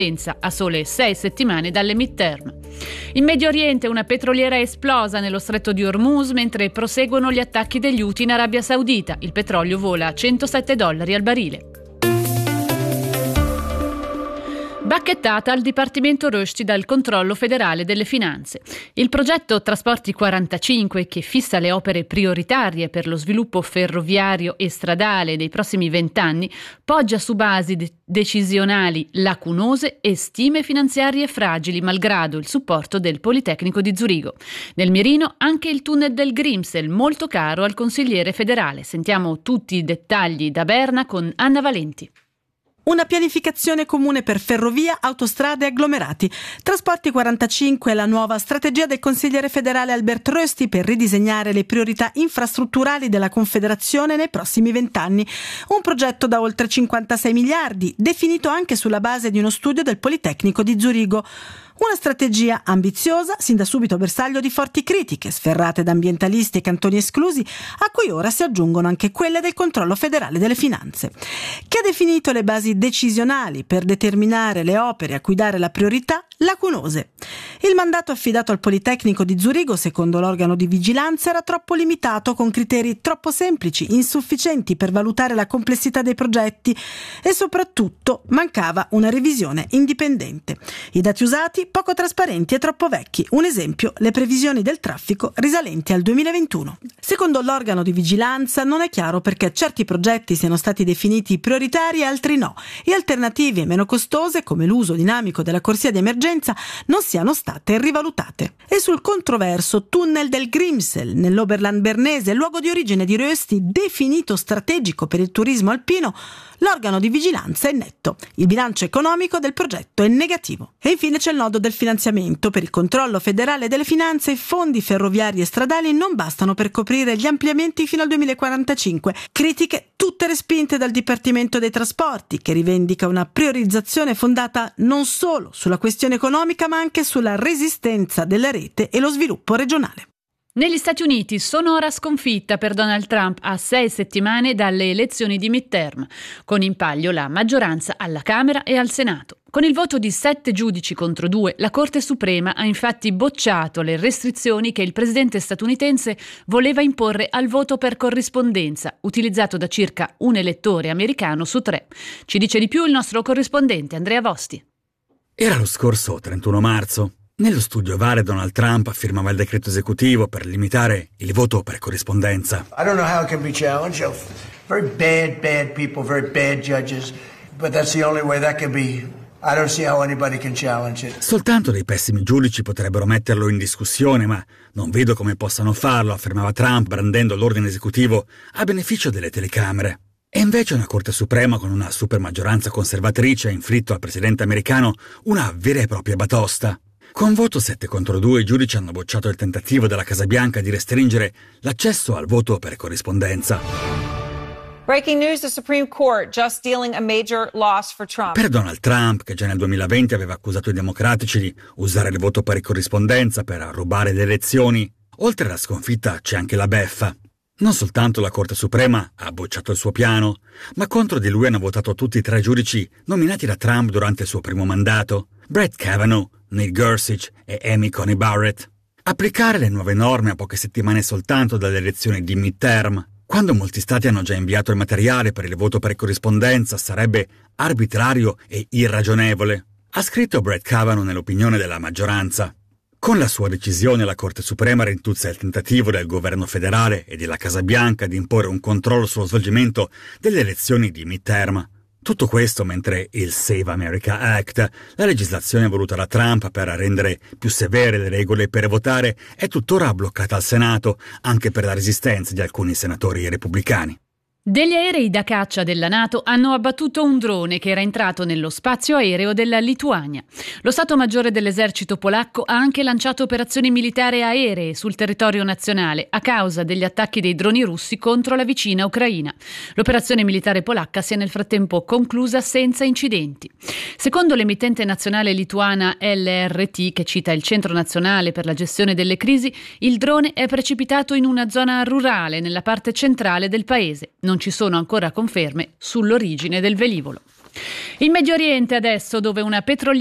a sole 6 settimane dalle midterm. In Medio Oriente una petroliera è esplosa nello stretto di Hormuz mentre proseguono gli attacchi degli Houthi in Arabia Saudita. Il petrolio vola a $107 al barile. Bacchettata al Dipartimento Rushdie dal Controllo Federale delle Finanze. Il progetto Trasporti 45, che fissa le opere prioritarie per lo sviluppo ferroviario e stradale dei prossimi 20 anni, poggia su basi decisionali lacunose e stime finanziarie fragili, malgrado il supporto del Politecnico di Zurigo. Nel mirino anche il tunnel del Grimsel, molto caro al consigliere federale. Sentiamo tutti i dettagli da Berna con Anna Valenti. Una pianificazione comune per ferrovia, autostrade e agglomerati. Trasporti 45 è la nuova strategia del consigliere federale Albert Rösti per ridisegnare le priorità infrastrutturali della Confederazione nei prossimi 20 anni. Un progetto da oltre 56 miliardi, definito anche sulla base di uno studio del Politecnico di Zurigo. Una strategia ambiziosa, sin da subito bersaglio di forti critiche, sferrate da ambientalisti e cantoni esclusi, a cui ora si aggiungono anche quelle del Controllo Federale delle Finanze, che ha definito le basi decisionali per determinare le opere a cui dare la priorità lacunose. Il mandato affidato al Politecnico di Zurigo, secondo l'organo di vigilanza, era troppo limitato, con criteri troppo semplici, insufficienti per valutare la complessità dei progetti e soprattutto mancava una revisione indipendente. I dati usati poco trasparenti e troppo vecchi. Un esempio, le previsioni del traffico risalenti al 2021. Secondo l'organo di vigilanza non è chiaro perché certi progetti siano stati definiti prioritari e altri no, e alternative meno costose, come l'uso dinamico della corsia di emergenza, non siano state rivalutate. E sul controverso tunnel del Grimsel nell'Oberland bernese, luogo di origine di Rösti, definito strategico per il turismo alpino, l'organo di vigilanza è netto. Il bilancio economico del progetto è negativo. E infine c'è il nodo del finanziamento. Per il Controllo Federale delle Finanze i fondi ferroviari e stradali non bastano per coprire gli ampliamenti fino al 2045. Critiche tutte respinte dal Dipartimento dei Trasporti, che rivendica una priorizzazione fondata non solo sulla questione economica ma anche sulla resistenza della rete e lo sviluppo regionale. Negli Stati Uniti sonora sconfitta per Donald Trump a 6 settimane dalle elezioni di midterm, con in palio la maggioranza alla Camera e al Senato. Con il voto di 7 giudici contro 2, la Corte Suprema ha infatti bocciato le restrizioni che il presidente statunitense voleva imporre al voto per corrispondenza, utilizzato da circa un elettore americano su 3. Ci dice di più il nostro corrispondente Andrea Vosti. Era lo scorso 31 marzo. Nello studio ovale Donald Trump firmava il decreto esecutivo per limitare il voto per corrispondenza. I don't know how it can be challenged. Very bad people, very bad judges, but that's the only way that can be. I don't see how anybody can challenge it. Soltanto dei pessimi giudici potrebbero metterlo in discussione, ma non vedo come possano farlo, affermava Trump, brandendo l'ordine esecutivo a beneficio delle telecamere. E invece una Corte Suprema con una supermaggioranza conservatrice ha inflitto al presidente americano una vera e propria batosta. Con voto 7 contro 2 i giudici hanno bocciato il tentativo della Casa Bianca di restringere l'accesso al voto per corrispondenza. Breaking news, the Supreme Court just dealing a major loss for Trump. Per Donald Trump, che già nel 2020 aveva accusato i democratici di usare il voto per corrispondenza per rubare le elezioni, oltre alla sconfitta c'è anche la beffa. Non soltanto la Corte Suprema ha bocciato il suo piano, ma contro di lui hanno votato tutti i 3 giudici nominati da Trump durante il suo primo mandato: Brett Kavanaugh, Neil Gorsuch e Amy Coney Barrett. Applicare le nuove norme a poche settimane soltanto dalle elezioni di midterm, quando molti stati hanno già inviato il materiale per il voto per corrispondenza, sarebbe arbitrario e irragionevole, ha scritto Brett Kavanaugh nell'opinione della maggioranza. Con la sua decisione la Corte Suprema rintuzza il tentativo del governo federale e della Casa Bianca di imporre un controllo sullo svolgimento delle elezioni di midterm. Tutto questo mentre il Save America Act, la legislazione voluta da Trump per rendere più severe le regole per votare, è tuttora bloccata al Senato, anche per la resistenza di alcuni senatori repubblicani. Degli aerei da caccia della NATO hanno abbattuto un drone che era entrato nello spazio aereo della Lituania. Lo Stato Maggiore dell'esercito polacco ha anche lanciato operazioni militari aeree sul territorio nazionale a causa degli attacchi dei droni russi contro la vicina Ucraina. L'operazione militare polacca si è nel frattempo conclusa senza incidenti. Secondo l'emittente nazionale lituana LRT, che cita il Centro Nazionale per la Gestione delle Crisi, il drone è precipitato in una zona rurale nella parte centrale del paese. Non ci sono ancora conferme sull'origine del velivolo. In Medio Oriente adesso, dove una petroliera